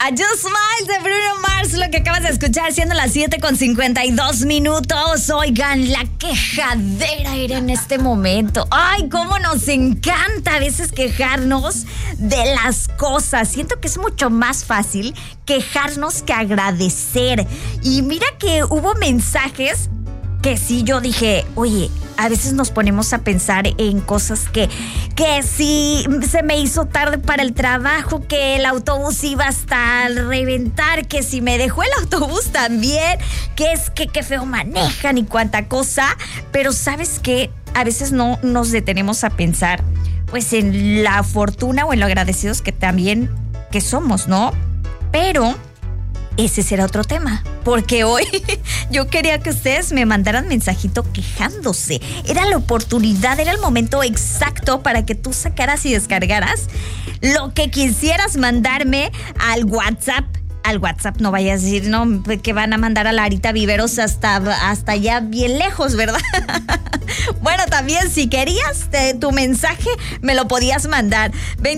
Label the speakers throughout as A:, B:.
A: I Just Smile de Bruno Mars, lo que acabas de escuchar, siendo las 7:52. Oigan, la quejadera era en este momento. Ay, cómo nos encanta a veces quejarnos de las cosas. Siento que es mucho más fácil quejarnos que agradecer. Y mira que hubo mensajes que sí yo dije, oye, a veces nos ponemos a pensar en cosas que si se me hizo tarde para el trabajo, que el autobús iba hasta reventar, que si me dejó el autobús también, que es que qué feo manejan y cuánta cosa. Pero ¿sabes qué? A veces no nos detenemos a pensar pues en la fortuna o en lo agradecidos que también que somos, ¿no? Pero ese será otro tema, porque hoy yo quería que ustedes me mandaran mensajito quejándose. Era la oportunidad, era el momento exacto para que tú sacaras y descargaras lo que quisieras mandarme al WhatsApp. Al WhatsApp no vayas a decir, no, que van a mandar a Larita Viveros hasta allá bien lejos, ¿verdad? Bueno, también si querías tu mensaje, me lo podías mandar.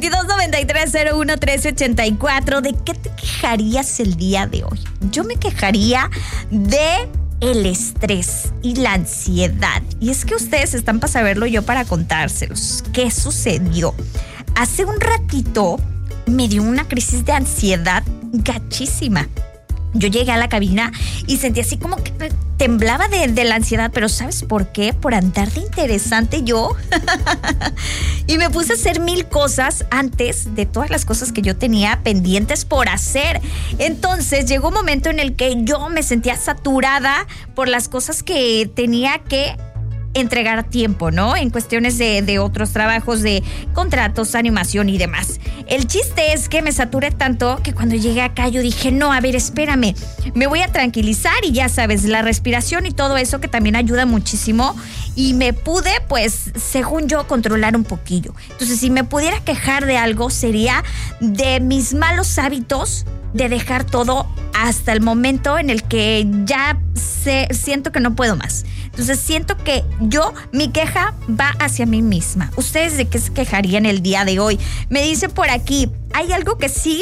A: 2293-01-1384. ¿De qué te quejarías el día de hoy? Yo me quejaría de el estrés y la ansiedad. Y es que ustedes están para saberlo, yo para contárselos. ¿Qué sucedió? Hace un ratito me dio una crisis de ansiedad gachísima. Yo llegué a la cabina y sentí así como que temblaba de la ansiedad, pero ¿sabes por qué? Por andar de interesante yo. Y me puse a hacer 1000 cosas antes de todas las cosas que yo tenía pendientes por hacer. Entonces llegó un momento en el que yo me sentía saturada por las cosas que tenía que entregar a tiempo, ¿no? En cuestiones de otros trabajos, de contratos, animación y demás. El chiste es que me saturé tanto que cuando llegué acá yo dije, no, a ver, espérame, me voy a tranquilizar y ya sabes, la respiración y todo eso que también ayuda muchísimo, y me pude, pues, según yo, controlar un poquillo. Entonces, si me pudiera quejar de algo, sería de mis malos hábitos de dejar todo hasta el momento en el que ya siento que no puedo más. Entonces siento que mi queja va hacia mí misma. ¿Ustedes de qué se quejarían el día de hoy? Me dice por aquí, hay algo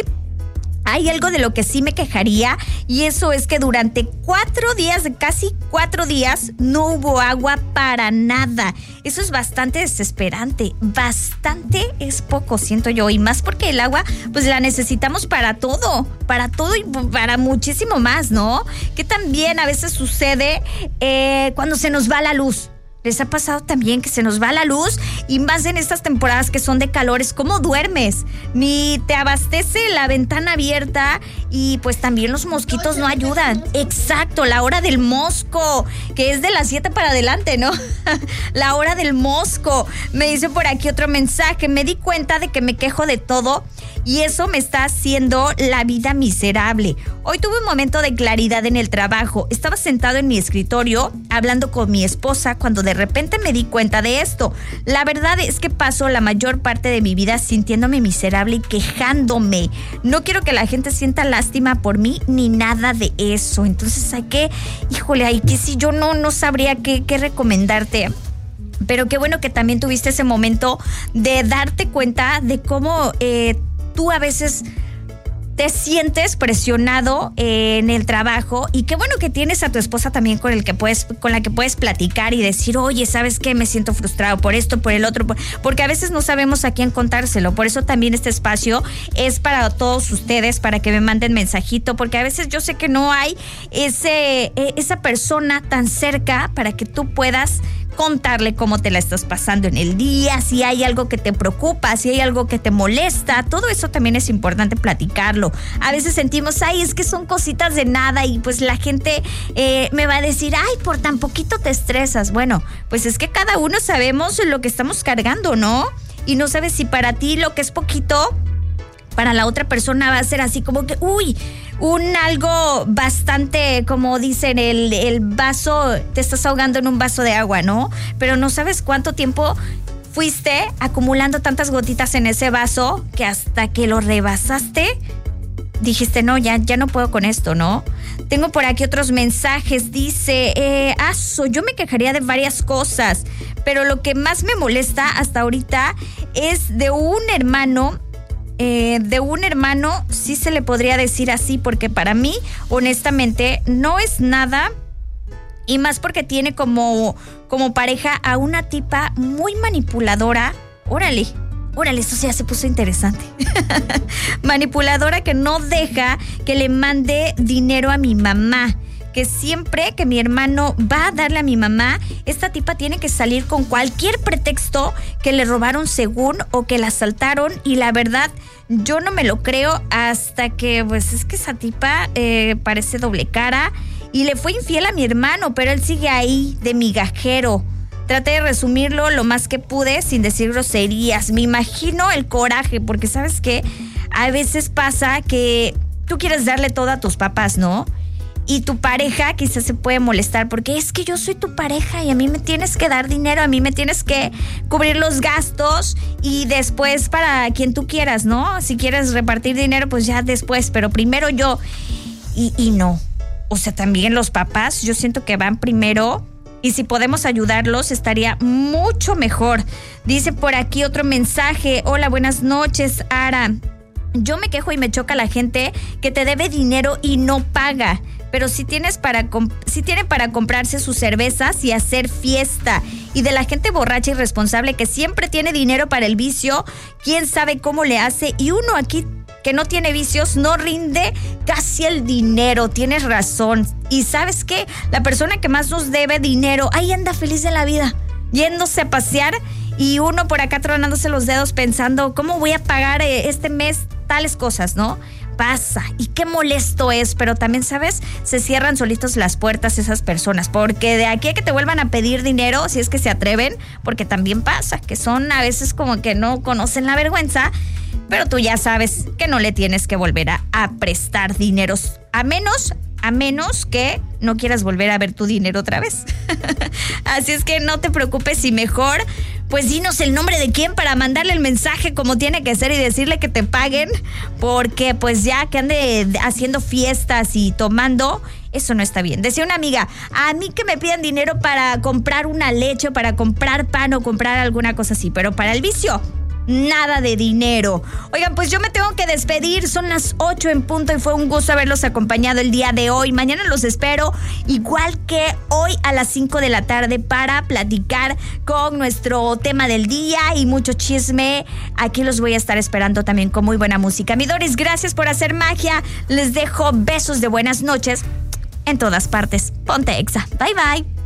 A: de lo que sí me quejaría, y eso es que durante 4 días, casi 4 días, no hubo agua para nada. Eso es bastante desesperante. Bastante es poco, siento yo, y más porque el agua, pues la necesitamos para todo y para muchísimo más, ¿no? Que también a veces sucede cuando se nos va la luz. ¿Les ha pasado también que se nos va la luz? Y más en estas temporadas que son de calores, ¿cómo duermes? Ni te abastece la ventana abierta, y pues también los mosquitos no ayudan. Exacto, la hora del mosco, que es de las 7 para adelante, ¿no? La hora del mosco. Me dice por aquí otro mensaje, me di cuenta de que me quejo de todo y eso me está haciendo la vida miserable. Hoy tuve un momento de claridad en el trabajo. Estaba sentado en mi escritorio hablando con mi esposa cuando de repente me di cuenta de esto. La verdad es que paso la mayor parte de mi vida sintiéndome miserable y quejándome. No quiero que la gente sienta lástima por mí ni nada de eso. Entonces hay que, híjole, ahí que si yo no sabría qué recomendarte. Pero qué bueno que también tuviste ese momento de darte cuenta de cómo tú a veces te sientes presionado en el trabajo, y qué bueno que tienes a tu esposa también con la que puedes platicar y decir, oye, ¿sabes qué? Me siento frustrado por esto, por el otro, porque a veces no sabemos a quién contárselo. Por eso también este espacio es para todos ustedes, para que me manden mensajito, porque a veces yo sé que no hay esa persona tan cerca para que tú puedas contarle cómo te la estás pasando en el día, si hay algo que te preocupa, si hay algo que te molesta. Todo eso también es importante platicarlo. A veces sentimos, ay, es que son cositas de nada, y pues la gente me va a decir, ay, por tan poquito te estresas. Bueno, pues es que cada uno sabemos lo que estamos cargando, ¿no? Y no sabes si para ti lo que es poquito, para la otra persona va a ser así como que, algo bastante, como dicen, el vaso, te estás ahogando en un vaso de agua, ¿no? Pero no sabes cuánto tiempo fuiste acumulando tantas gotitas en ese vaso que hasta que lo rebasaste, dijiste, no, ya no puedo con esto, ¿no? Tengo por aquí otros mensajes. Dice, yo me quejaría de varias cosas, pero lo que más me molesta hasta ahorita es de un hermano de un hermano, sí se le podría decir así, porque para mí, honestamente, no es nada. Y más porque tiene como pareja a una tipa muy manipuladora. Órale, esto ya se puso interesante. Manipuladora que no deja que le mande dinero a mi mamá. Que siempre que mi hermano va a darle a mi mamá, esta tipa tiene que salir con cualquier pretexto que le robaron según o que la asaltaron. Y la verdad, yo no me lo creo hasta que, pues es que esa tipa parece doble cara. Y le fue infiel a mi hermano, pero él sigue ahí de migajero. Traté de resumirlo lo más que pude sin decir groserías. Me imagino el coraje, porque ¿sabes qué? A veces pasa que tú quieres darle todo a tus papás, ¿no? Y tu pareja quizás se puede molestar porque es que yo soy tu pareja y a mí me tienes que dar dinero, a mí me tienes que cubrir los gastos y después para quien tú quieras, ¿no? Si quieres repartir dinero, pues ya después, pero primero yo. Y no. O sea, también los papás, yo siento que van primero y si podemos ayudarlos estaría mucho mejor. Dice por aquí otro mensaje. Hola, buenas noches, Ara. Yo me quejo y me choca la gente que te debe dinero y no paga. Pero si tienen para comprarse sus cervezas y hacer fiesta. Y de la gente borracha y irresponsable que siempre tiene dinero para el vicio, quién sabe cómo le hace. Y uno aquí que no tiene vicios no rinde casi el dinero. Tienes razón. Y ¿sabes qué? La persona que más nos debe dinero, ahí anda feliz de la vida, yéndose a pasear. Y uno por acá tronándose los dedos pensando, ¿cómo voy a pagar este mes tales cosas, no? Pasa, y qué molesto es, pero también, ¿sabes? Se cierran solitos las puertas esas personas, porque de aquí a que te vuelvan a pedir dinero, si es que se atreven, porque también pasa, que son a veces como que no conocen la vergüenza, pero tú ya sabes que no le tienes que volver a prestar dineros, a menos que no quieras volver a ver tu dinero otra vez. Así es que no te preocupes y mejor, pues dinos el nombre de quién para mandarle el mensaje como tiene que ser y decirle que te paguen, porque pues ya que ande haciendo fiestas y tomando, eso no está bien. Decía una amiga, a mí que me pidan dinero para comprar una leche o para comprar pan o comprar alguna cosa así, pero para el vicio, nada de dinero. Oigan, pues yo me tengo que despedir. Son las 8 en punto y fue un gusto haberlos acompañado el día de hoy. Mañana los espero, igual que hoy a las 5 de la tarde para platicar con nuestro tema del día y mucho chisme. Aquí los voy a estar esperando también con muy buena música. Mi Doris, gracias por hacer magia. Les dejo besos de buenas noches en todas partes. Ponte Exa. Bye, bye.